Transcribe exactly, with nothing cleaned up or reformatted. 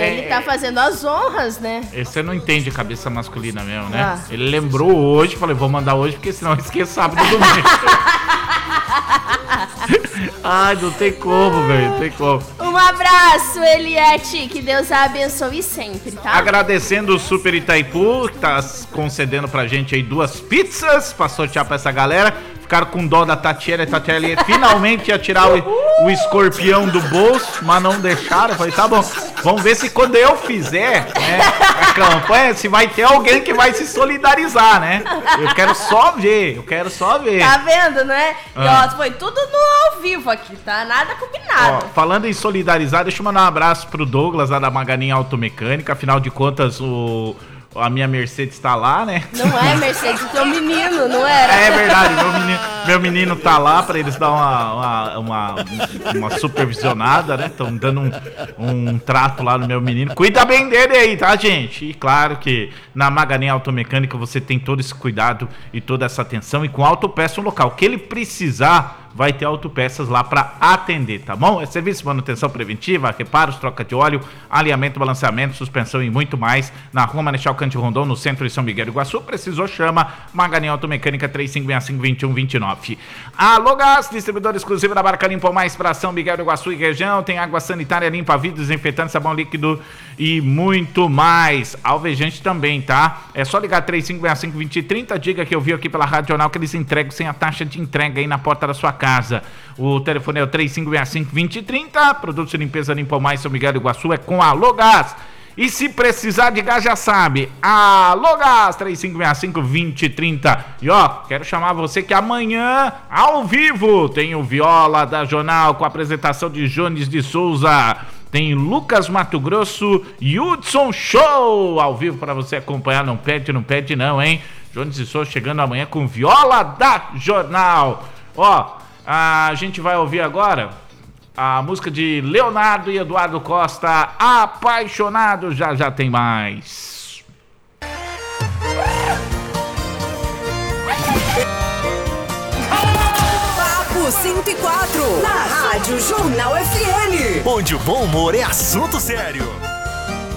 ele tá fazendo as honras, né? Você não entende cabeça masculina mesmo, né? Ah. Ele lembrou hoje, falei, vou mandar hoje, porque senão eu esqueço sábado e domingo. Ai, não tem como, velho, não tem como. Um abraço, Eliette, que Deus a abençoe sempre, tá? Agradecendo o Super Itaipu, que tá concedendo pra gente aí duas pizzas pra sortear pra essa galera. Ficaram com dó da Tatiana, a Tatiana finalmente ia tirar o, o escorpião do bolso, mas não deixaram. Eu falei, tá bom, vamos ver se quando eu fizer, né, a campanha, se vai ter alguém que vai se solidarizar, né? Eu quero só ver, eu quero só ver. Tá vendo, né? Ah. E, ó, foi tudo no ao vivo aqui, tá? Nada combinado. Ó, falando em solidarizar, deixa eu mandar um abraço pro Douglas lá da Maganinha Automecânica. Afinal de contas, o... a minha Mercedes tá lá, né? Não é, Mercedes, o teu menino, não era? É verdade, meu menino, meu menino tá lá pra eles dar uma, uma, uma, uma supervisionada, né? Estão dando um, um trato lá no meu menino. Cuida bem dele aí, tá, gente? E claro que na Maganinha Automecânica você tem todo esse cuidado e toda essa atenção. E com autopeça no local, o que ele precisar, vai ter autopeças lá para atender, tá bom? É serviço de manutenção preventiva, reparos, troca de óleo, alinhamento, balanceamento, suspensão e muito mais. Na Rua Marechal Cândido Rondon, no centro de São Miguel do Iguaçu. Precisou, chama Maganinha Automecânica três cinco seis cinco, dois um dois nove. Alô Gás, distribuidor exclusivo da marca Limpa Mais para São Miguel do Iguaçu e região. Tem água sanitária, limpa vidro, desinfetante, sabão líquido e muito mais. Alvejante também, tá? É só ligar três cinco seis cinco, dois zero três zero. Diga que eu vi aqui pela Rádio Jornal que eles entregam sem a taxa de entrega aí na porta da sua casa. casa. O telefone é o três cinco seis cinco, dois zero três zero. Produtos de limpeza Limpa Mais São Miguel do Iguaçu é com a Alô Gás. E se precisar de gás, já sabe. Alô Gás, três cinco seis cinco, dois zero três zero. E ó, quero chamar você que amanhã, ao vivo, tem o Viola da Jornal com a apresentação de Jones de Souza. Tem Lucas Mato Grosso e Hudson Show ao vivo para você acompanhar. Não perde, não perde não, hein? Jones de Souza chegando amanhã com Viola da Jornal. Ó, a gente vai ouvir agora a música de Leonardo e Eduardo Costa, Apaixonado. Já já tem mais. Papo cento e quatro, na Rádio Jornal F M. Onde o bom humor é assunto sério.